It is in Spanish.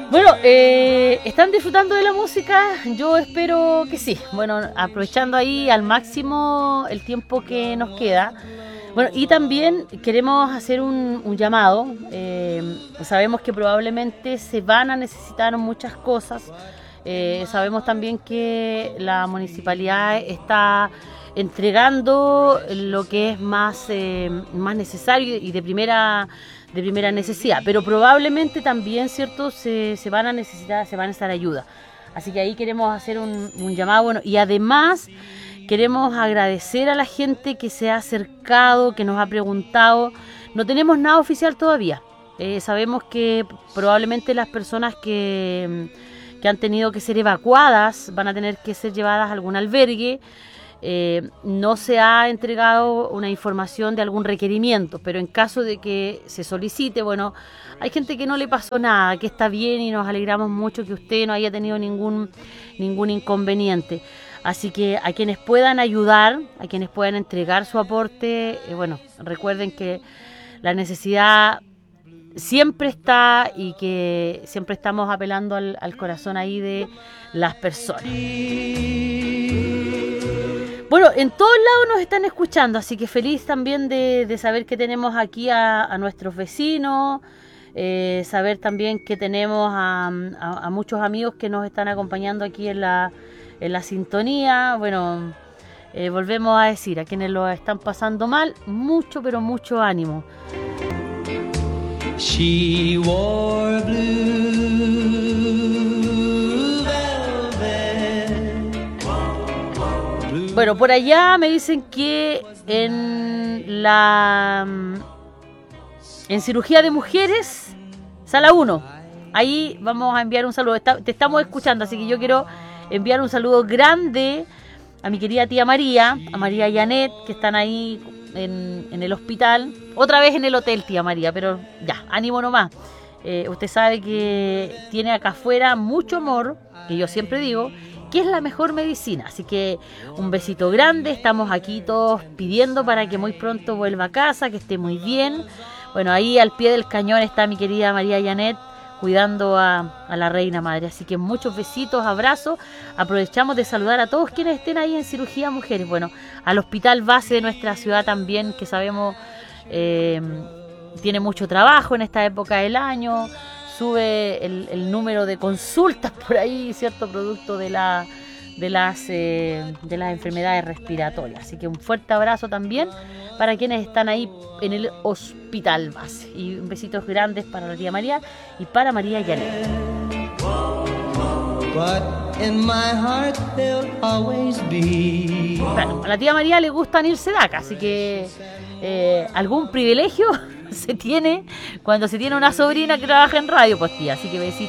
Bueno, ¿están disfrutando de la música? Yo espero que sí. Bueno, aprovechando ahí al máximo el tiempo que nos queda. Bueno, y también queremos hacer un llamado. Sabemos que probablemente se van a necesitar muchas cosas. Sabemos también que la municipalidad está entregando lo que es más necesario y de primera necesidad, pero probablemente también, ¿cierto?, se van a necesitar ayuda. Así que ahí queremos hacer un llamado, bueno, y además queremos agradecer a la gente que se ha acercado, que nos ha preguntado. No tenemos nada oficial todavía. Sabemos que probablemente las personas que han tenido que ser evacuadas van a tener que ser llevadas a algún albergue. No se ha entregado una información de algún requerimiento, pero en caso de que se solicite, bueno, hay gente que no le pasó nada, que está bien y nos alegramos mucho que usted no haya tenido ningún inconveniente. Así que a quienes puedan ayudar, a quienes puedan entregar su aporte, bueno, recuerden que la necesidad siempre está y que siempre estamos apelando al corazón ahí de las personas. Bueno, en todos lados nos están escuchando, así que feliz también de saber que tenemos aquí a nuestros vecinos, saber también que tenemos a muchos amigos que nos están acompañando aquí en la sintonía. Bueno, volvemos a decir, a quienes lo están pasando mal, mucho, pero mucho ánimo. She wore blue velvet. Bueno, por allá me dicen que en cirugía de mujeres, sala 1, ahí vamos a enviar un saludo. Te estamos escuchando, así que yo quiero enviar un saludo grande a mi querida tía María, a María y Janet, que están ahí en el hospital, otra vez en el hotel, tía María, pero ya, ánimo nomás. Usted sabe que tiene acá afuera mucho amor, que yo siempre digo que es la mejor medicina, así que un besito grande. Estamos aquí todos pidiendo para que muy pronto vuelva a casa, que esté muy bien. Bueno, ahí al pie del cañón está mi querida María Janet cuidando a la reina madre, así que muchos besitos, abrazos. Aprovechamos de saludar a todos quienes estén ahí en cirugía mujeres, bueno, al hospital base de nuestra ciudad también, que sabemos tiene mucho trabajo en esta época del año, sube el número de consultas por ahí, cierto, producto de las enfermedades respiratorias, así que un fuerte abrazo también para quienes están ahí en el hospital base, y besitos grandes para la tía María y para María Janet. Bueno, a la tía María le gustan irse de acá, así que algún privilegio se tiene cuando se tiene una sobrina que trabaja en radio, pues tía, así que besitos